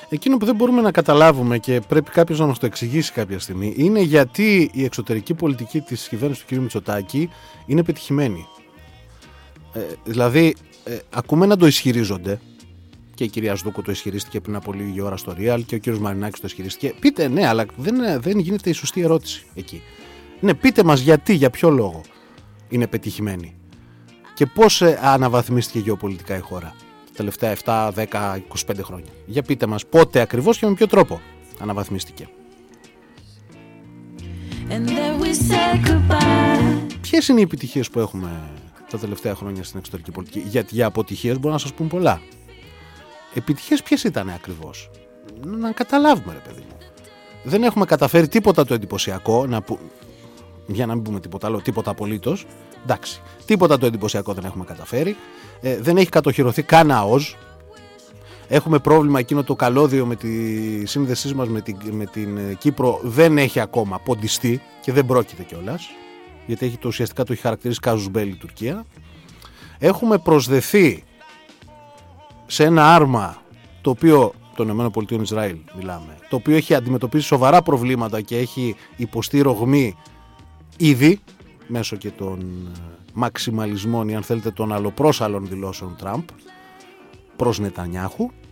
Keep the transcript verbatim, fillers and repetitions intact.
Εκείνο που δεν μπορούμε να καταλάβουμε και πρέπει κάποιος να μας το εξηγήσει κάποια στιγμή είναι γιατί η εξωτερική πολιτική της κυβέρνησης του κ. Μητσοτάκη είναι πετυχημένη. Ε, δηλαδή, ε, ακούμε να το ισχυρίζονται, και η κυρία Σδούκου το ισχυρίστηκε πριν από λίγη ώρα στο Real και ο κ. Μαρινάκης το ισχυρίστηκε. Πείτε, ναι, αλλά δεν, δεν γίνεται η σωστή ερώτηση εκεί. Ναι, πείτε μας γιατί, για ποιο λόγο είναι πετυχημένη και πώς ε, αναβαθμίστηκε γεωπολιτικά η χώρα τα τελευταία επτά, δέκα, είκοσι πέντε χρόνια. Για πείτε μας πότε ακριβώς και με ποιο τρόπο αναβαθμίστηκε. Ποιες είναι οι επιτυχίες που έχουμε τα τελευταία χρόνια στην εξωτερική πολιτική? Γιατί για αποτυχίες μπορώ να σας πούμε πολλά. Επιτυχίες ποιες ήταν ακριβώς? Να καταλάβουμε, ρε παιδί μου. Δεν έχουμε καταφέρει τίποτα το εντυπωσιακό, να που... για να μην πούμε τίποτα άλλο, τίποτα απολύτως. Εντάξει, τίποτα το εντυπωσιακό δεν έχουμε καταφέρει. Ε, δεν έχει κατοχυρωθεί καν ΑΟΣ. Έχουμε πρόβλημα, εκείνο το καλώδιο με τη σύνδεσή μας με την, με την Κύπρο δεν έχει ακόμα ποντιστεί και δεν πρόκειται κιόλας, γιατί έχει το, ουσιαστικά το έχει χαρακτηρίσει κάζους μπέλι η Τουρκία. Έχουμε προσδεθεί σε ένα άρμα το οποίο, των ΗΠΑ Ισραήλ μιλάμε, το οποίο έχει αντιμετωπίσει σοβαρά προβλήματα και έχει υποστεί ρογμή ήδη μέσω και των μαξιμαλισμών ή αν θέλετε των αλλοπρόσαλλων δηλώσεων Τραμπ προς Νετανιάχου.